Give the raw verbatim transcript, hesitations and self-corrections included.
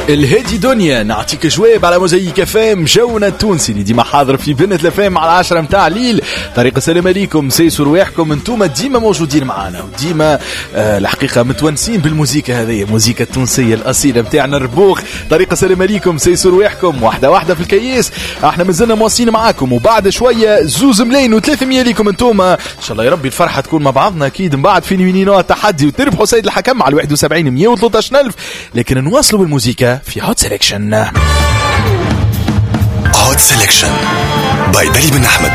الهادي دنيا نعطيك جواب على موزايك فام جونا التونسي اللي ديما حاضر في بنت الفام على عشرة متاع ليل. طريقة السلام عليكم سيسوا رواحكم انتوما ديما موجودين معانا وديما آه الحقيقة متونسين بالموسيقى هذه موسيقى التونسية الأصيلة متاعنا الربوخ. طريقة السلام عليكم سيسوا رواحكم واحدة واحدة في الكيس. احنا مازلنا مواصلين معاكم وبعد شوية زوز ملايين وثلاثمية ليكم انتوما ان شاء الله يا ربي الفرحة تكون مع بعضنا اكيد من بعد في نوينينو التحدي وتربحوا سيد الحكم على واحد وسبعين مية وثلاثة عشر ألف. لكن نواصلوا بالموسيقى في هوت سيلكشن. هوت سيلكشن باي بلي بن أحمد.